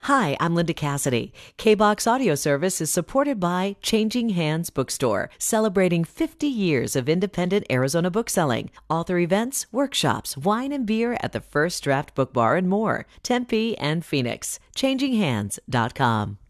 Hi, I'm Linda Cassidy. KBox Audio Service is supported by Changing Hands Bookstore, celebrating 50 years of independent Arizona bookselling, author events, workshops, wine and beer at the First Draft Book Bar and more, Tempe and Phoenix. ChangingHands.com.